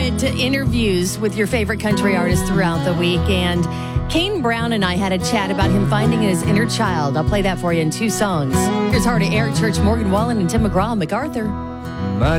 favorite interviews with your favorite country artists throughout the week. And Kane Brown and I had a chat about him finding his inner child. I'll play that for you in 2 songs. Here's Hard to Air, Church, Morgan Wallen, and Tim McGraw, MacArthur.